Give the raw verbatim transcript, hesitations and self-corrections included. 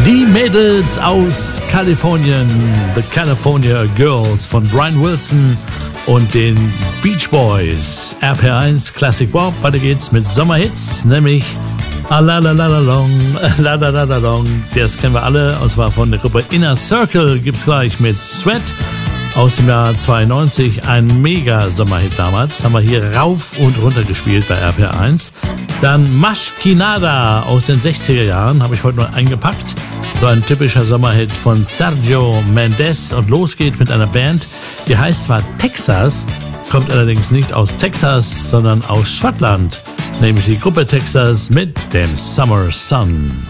Die Mädels aus Kalifornien, The California Girls von Brian Wilson und den Beach Boys. R P R eins Classic Pop. Weiter geht's mit Sommerhits, nämlich Alalalalong, Alalalalong. Das kennen wir alle, und zwar von der Gruppe Inner Circle. Gibt's gleich mit Sweat aus dem Jahr zweiundneunzig. Ein Mega-Sommerhit damals. Haben wir hier rauf und runter gespielt bei R P R eins. Dann Mashkinada aus den sechziger Jahren habe ich heute noch eingepackt. So ein typischer Sommerhit von Sergio Mendes. Und los geht mit einer Band, die heißt zwar Texas, kommt allerdings nicht aus Texas, sondern aus Schottland. Nämlich die Gruppe Texas mit dem Summer Sun.